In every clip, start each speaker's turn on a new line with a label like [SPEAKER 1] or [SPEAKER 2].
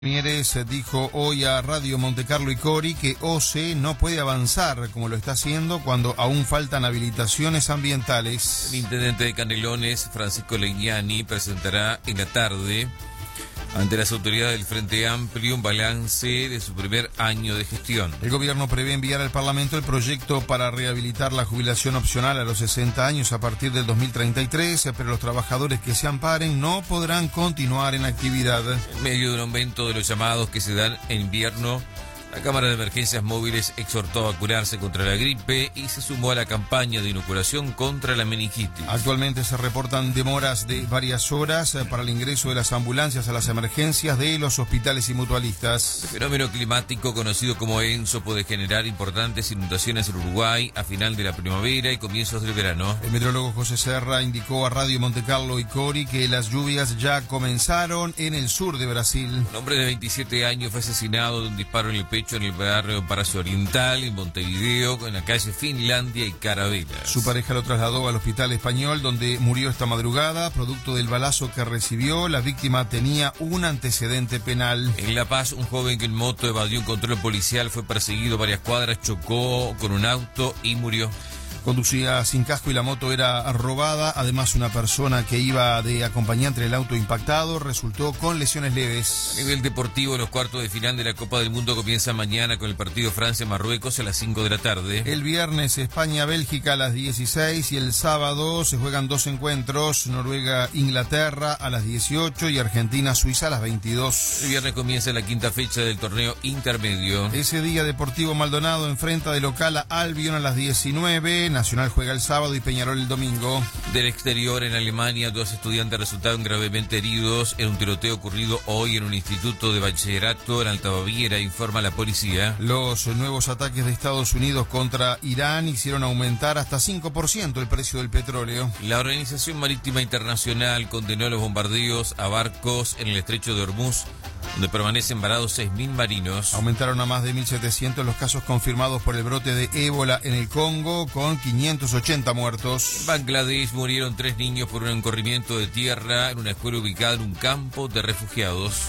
[SPEAKER 1] Mieres dijo hoy a Radio Montecarlo y Cori que OCE no puede avanzar como lo está haciendo cuando aún faltan habilitaciones ambientales.
[SPEAKER 2] El intendente de Canelones, Francisco Legnani, presentará en la tarde ante las autoridades del Frente Amplio un balance de su primer año de gestión.
[SPEAKER 1] El gobierno prevé enviar al Parlamento el proyecto para rehabilitar la jubilación opcional a los 60 años a partir del 2033, pero los trabajadores que se amparen no podrán continuar en actividad.
[SPEAKER 2] En medio de un aumento de los llamados que se dan en invierno, la Cámara de Emergencias Móviles exhortó a vacunarse contra la gripe y se sumó a la campaña de inoculación contra la meningitis.
[SPEAKER 1] Actualmente se reportan demoras de varias horas para el ingreso de las ambulancias a las emergencias de los hospitales y mutualistas.
[SPEAKER 2] El fenómeno climático conocido como ENSO puede generar importantes inundaciones en Uruguay a final de la primavera y comienzos del verano.
[SPEAKER 1] El meteorólogo José Serra indicó a Radio Montecarlo y Cori que las lluvias ya comenzaron en el sur de Brasil.
[SPEAKER 2] Un hombre de 27 años fue asesinado de un disparo en el pecho en el barrio Palacio Oriental, en Montevideo, en la calle Finlandia y Carabelas.
[SPEAKER 1] Su pareja lo trasladó al hospital español, donde murió esta madrugada, producto del balazo que recibió. La víctima tenía un antecedente penal.
[SPEAKER 2] En La Paz, un joven que en moto evadió un control policial fue perseguido varias cuadras, chocó con un auto y murió.
[SPEAKER 1] Conducía sin casco y la moto era robada. Además, una persona que iba de acompañante en el auto impactado resultó con lesiones leves.
[SPEAKER 2] A nivel deportivo, los cuartos de final de la Copa del Mundo comienzan mañana con el partido Francia-Marruecos a las 5 de la tarde.
[SPEAKER 1] El viernes España-Bélgica a las 16 y el sábado se juegan dos encuentros, Noruega-Inglaterra a las 18 y Argentina-Suiza a las 22.
[SPEAKER 2] El viernes comienza la quinta fecha del torneo intermedio.
[SPEAKER 1] Ese día Deportivo Maldonado enfrenta de local a Albion a las 19. Nacional juega el sábado y Peñarol el domingo.
[SPEAKER 2] Del exterior, en Alemania, dos estudiantes resultaron gravemente heridos en un tiroteo ocurrido hoy en un instituto de bachillerato en Alta Baviera, informa la policía.
[SPEAKER 1] Los nuevos ataques de Estados Unidos contra Irán hicieron aumentar hasta 5% el precio del petróleo.
[SPEAKER 2] La Organización Marítima Internacional condenó los bombardeos a barcos en el estrecho de Hormuz, donde permanecen varados 6.000 marinos.
[SPEAKER 1] Aumentaron a más de 1.700 los casos confirmados por el brote de ébola en el Congo, con 580 muertos.
[SPEAKER 2] En Bangladesh murieron 3 niños por un corrimiento de tierra en una escuela ubicada en un campo de refugiados.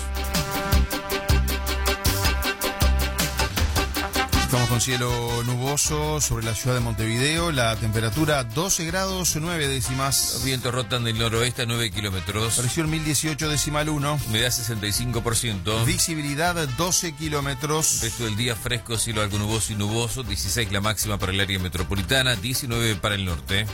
[SPEAKER 1] Estamos con cielo nuboso sobre la ciudad de Montevideo, la temperatura 12 grados 9 décimas.
[SPEAKER 2] Los vientos rotan del noroeste a 9 kilómetros.
[SPEAKER 1] Presión 1018 decimal 1.
[SPEAKER 2] Humedad 65%.
[SPEAKER 1] Visibilidad 12 kilómetros.
[SPEAKER 2] Resto del día fresco, cielo algo nuboso y nuboso, 16 la máxima para el área metropolitana, 19 para el norte.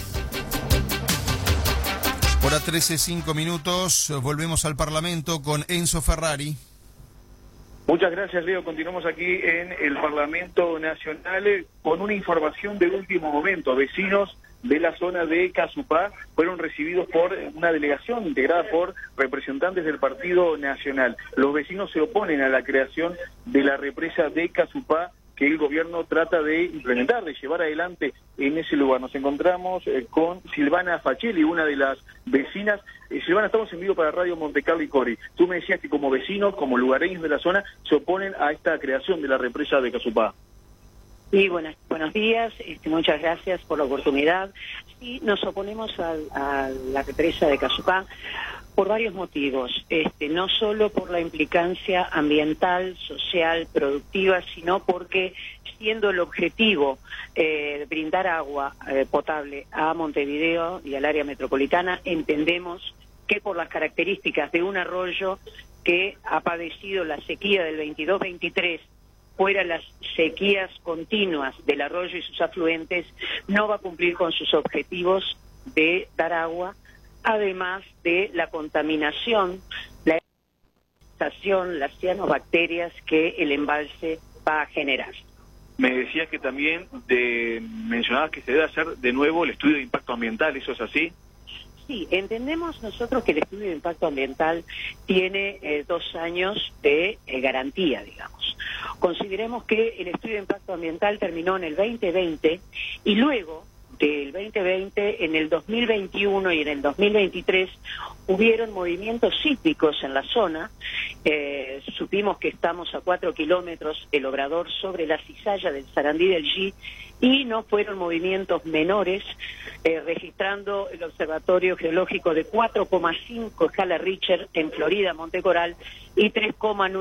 [SPEAKER 1] Hora 13:05 minutos, volvemos al Parlamento con Enzo Ferrari.
[SPEAKER 3] Muchas gracias, Leo. Continuamos aquí en el Parlamento Nacional con una información de último momento. Vecinos de la zona de Casupá fueron recibidos por una delegación integrada por representantes del Partido Nacional. Los vecinos se oponen a la creación de la represa de Casupá que el gobierno trata de implementar, de llevar adelante en ese lugar. Nos encontramos con Silvana Fachelli, una de las vecinas. Silvana, estamos en vivo para Radio Montecarlo y Cori. Tú me decías que como vecinos, como lugareños de la zona, se oponen a esta creación de la represa de Casupá.
[SPEAKER 4] Y buenos días, muchas gracias por la oportunidad. Sí, nos oponemos a la represa de Casupá por varios motivos, no solo por la implicancia ambiental, social, productiva, sino porque siendo el objetivo brindar agua potable a Montevideo y al área metropolitana, entendemos que por las características de un arroyo que ha padecido la sequía del 22-23, fuera las sequías continuas del arroyo y sus afluentes, no va a cumplir con sus objetivos de dar agua, además de la contaminación, la estación, las cianobacterias que el embalse va a generar.
[SPEAKER 3] Me decías que también mencionabas que se debe hacer de nuevo el estudio de impacto ambiental, ¿eso es así?
[SPEAKER 4] Sí, entendemos nosotros que el estudio de impacto ambiental tiene 2 años de garantía, digamos. Consideremos que el estudio de impacto ambiental terminó en el 2020 y luego del 2020, en el 2021 y en el 2023 hubieron movimientos sísmicos en la zona. Supimos que estamos a 4 kilómetros el obrador sobre la cizalla del Sarandí del G, y no fueron movimientos menores, registrando el Observatorio Geológico de 4,5 escala Richter en Florida, Monte Coral, y 3,9